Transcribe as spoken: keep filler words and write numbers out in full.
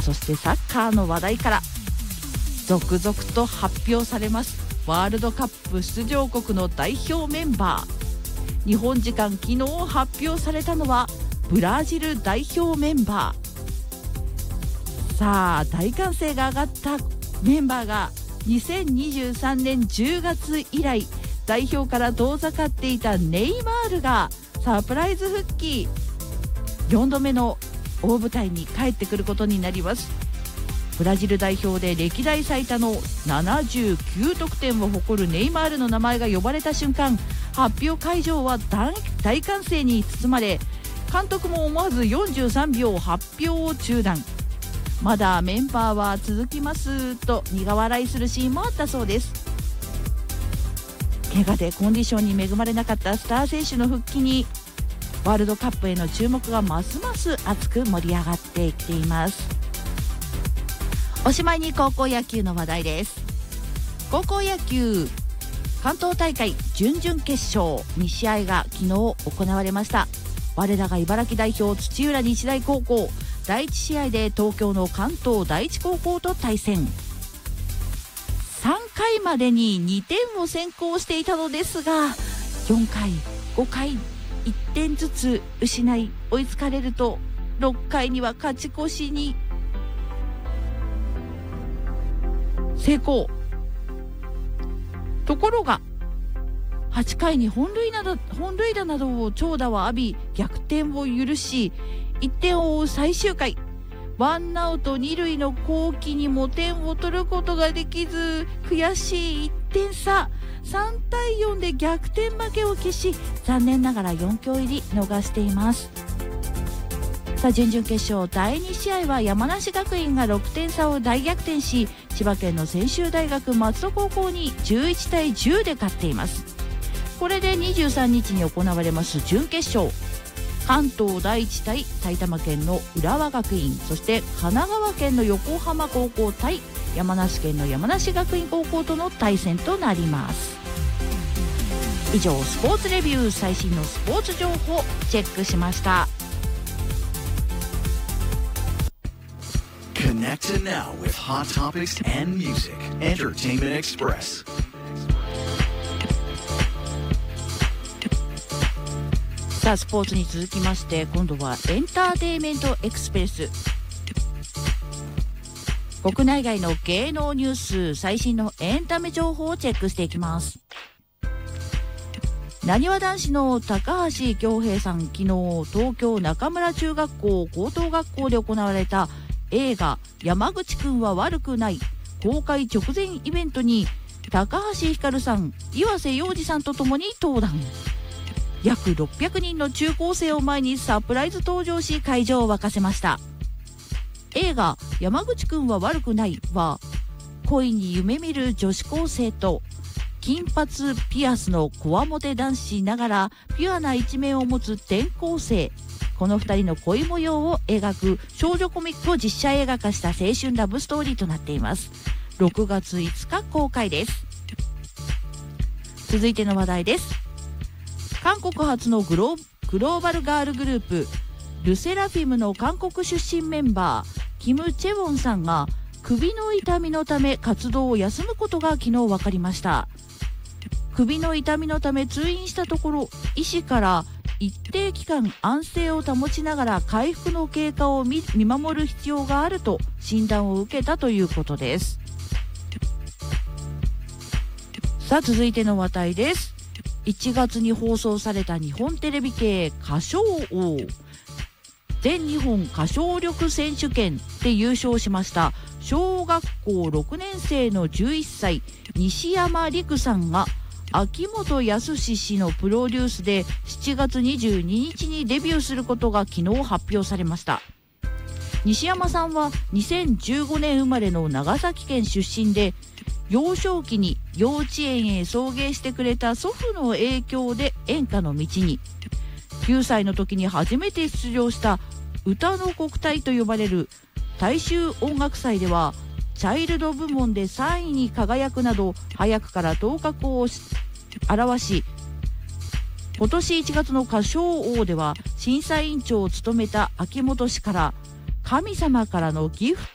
そしてサッカーの話題から続々と発表されます。ワールドカップ出場国の代表メンバー、日本時間昨日発表されたのはブラジル代表メンバー。さあ大歓声が上がったメンバーがにせんにじゅうさんねんじゅうがつ以来代表から遠ざかっていたネイマールがサプライズ復帰、よんどめの大舞台に帰ってくることになります。ブラジル代表で歴代最多のななじゅうきゅうとくてんを誇るネイマールの名前が呼ばれた瞬間、発表会場は 大, 大歓声に包まれ、監督も思わずよんじゅうさんびょう発表を中断。まだメンバーは続きますと苦笑いするシーンもあったそうです。怪我でコンディションに恵まれなかったスター選手の復帰にワールドカップへの注目がますます熱く盛り上がってきています。おしまいに高校野球の話題です。高校野球関東大会準々決勝に試合が昨日行われました。我らが茨城代表土浦日大高校、だいいち試合で東京の関東第一高校と対戦。さんかいまでににてんを先行していたのですが、よんかいごかいいってんずつ失い追いつかれるとろっかいには勝ち越しに成功。ところがはちかいに本塁など本塁打などを長打を浴び逆転を許し、いってんを追う最終回、ワンアウトに塁の好機にも点を取ることができず、悔しいいってんさ、さんたいよんで逆転負けを喫し、残念ながらよん強入り逃しています。さあ準々決勝だいに試合は山梨学院がろくてん差を大逆転し、千葉県の専修大学松戸高校にじゅういちたいじゅうで勝っています。これでにじゅうさんにちに行われます準決勝、関東第一対埼玉県の浦和学院、そして神奈川県の横浜高校対山梨県の山梨学院高校との対戦となります。以上スポーツレビュー、最新のスポーツ情報チェックしました。 Connect now with hot topics and music. Entertainment Express. さあスポーツに続きまして、今度はエンターテインメントエクスプレス。国内外の芸能ニュース、最新のエンタメ情報をチェックしていきます。なにわ男子の高橋恭平さん、昨日東京中村中学校高等学校で行われた映画山口くんは悪くない公開直前イベントに高橋ひかるさん、岩瀬洋二さんとともに登壇。約ろっぴゃくにんの中高生を前にサプライズ登場し、会場を沸かせました。映画山口くんは悪くないは、恋に夢見る女子高生と金髪ピアスのこわもて男子ながらピュアな一面を持つ転校生、このふたりの恋模様を描く少女コミックを実写映画化した青春ラブストーリーとなっています。ろくがついつか公開です。続いての話題です。韓国発のグロー、グローバルガールグループルセラフィムの韓国出身メンバーキム・チェウォンさんが首の痛みのため活動を休むことが昨日分かりました。首の痛みのため通院したところ、医師から一定期間安静を保ちながら回復の経過を 見, 見守る必要があると診断を受けたということです。さあ続いての話題です。いちがつに放送された日本テレビ系歌唱王、全日本歌唱力選手権で優勝しました小学校ろくねん生のじゅういっさい西山陸さんが秋元康氏のプロデュースでしちがつにじゅうににちにデビューすることが昨日発表されました。西山さんはにせんじゅうごねん生まれの長崎県出身で、幼少期に幼稚園へ送迎してくれた祖父の影響で演歌の道に、きゅうさいの時に初めて出場した歌の国体と呼ばれる大衆音楽祭ではチャイルド部門でさんいに輝くなど早くから頭角を現し、今年いちがつの歌唱王では審査委員長を務めた秋元氏から神様からのギフ